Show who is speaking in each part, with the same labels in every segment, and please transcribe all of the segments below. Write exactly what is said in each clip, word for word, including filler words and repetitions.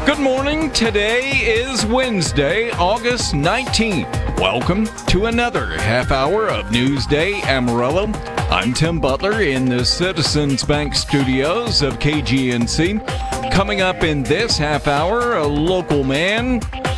Speaker 1: Good morning. Today is Wednesday, August nineteenth. Welcome to another half hour of Newsday Amarillo. I'm Tim Butler in the Citizens Bank studios of K G N C. Coming up in this half hour, a local man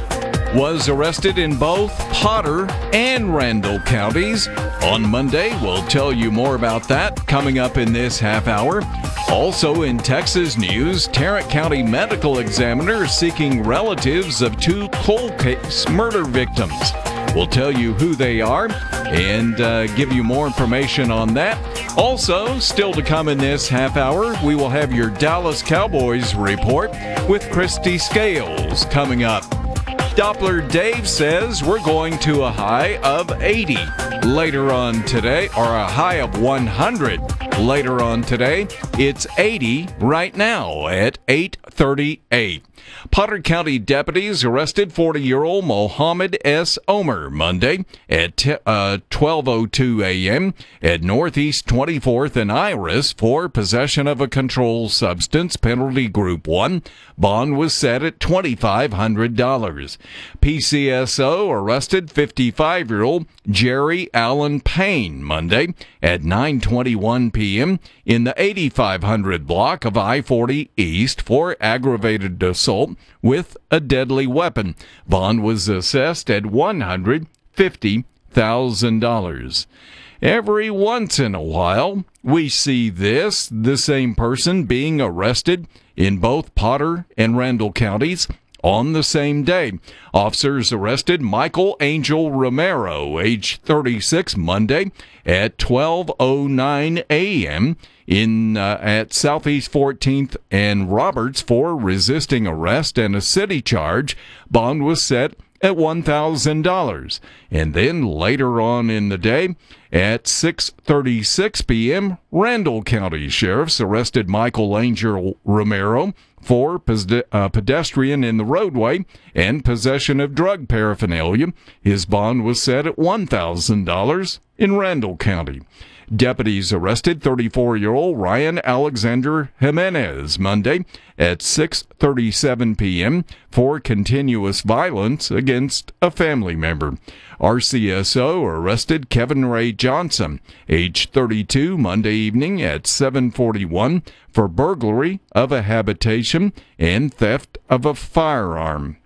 Speaker 1: was arrested in both Potter and Randall counties. On Monday, we'll tell you more about that coming up in this half hour. Also in Texas news, Tarrant County medical examiner seeking relatives of two cold case murder victims. We'll tell you who they are and uh, give you more information on that. Also, still to come in this half hour, we will have your Dallas Cowboys report with Christy Scales coming up. Doppler Dave says we're going to a high of eighty later on today, or a high of one hundred later on today. It's eighty right now at eight thirty-eight. Potter County deputies arrested forty-year-old Mohammed S. Omer Monday at uh, twelve oh two a.m. at Northeast twenty-fourth and Iris for possession of a controlled substance, penalty group one. Bond was set at two thousand five hundred dollars. P C S O arrested fifty-five-year-old Jerry Allen Payne Monday at nine twenty-one p.m. in the eighty-five hundred block of I forty East for aggravated assault with a deadly weapon. Bond was assessed at one hundred fifty thousand dollars. Every once in a while, we see this, the same person being arrested in both Potter and Randall counties on the same day. Officers arrested Michael Angel Romero, age thirty-six, Monday at twelve oh nine a.m. in uh, at Southeast fourteenth and Roberts for resisting arrest and a city charge. Bond was set at one thousand dollars. And then later on in the day, at six thirty-six p.m., Randall County sheriffs arrested Michael Angel Romero for uh, pedestrian in the roadway and possession of drug paraphernalia. His bond was set at one thousand dollars in Randall County. Deputies arrested thirty-four-year-old Ryan Alexander Jimenez Monday at six thirty-seven p.m. for continuous violence against a family member. R C S O arrested Kevin Ray Johnson, age thirty-two, Monday evening at seven forty-one for burglary of a habitation and theft of a firearm.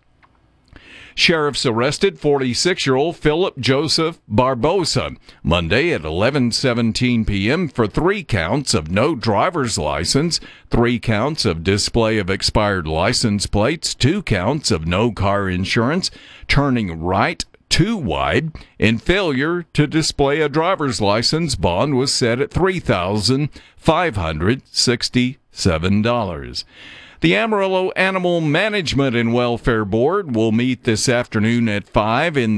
Speaker 1: Sheriffs arrested forty-six-year-old Philip Joseph Barbosa Monday at eleven seventeen p.m. for three counts of no driver's license, three counts of display of expired license plates, two counts of no car insurance, turning right too wide, and failure to display a driver's license. Bond was set at three thousand five hundred sixty-seven dollars. The Amarillo Animal Management and Welfare Board will meet this afternoon at five in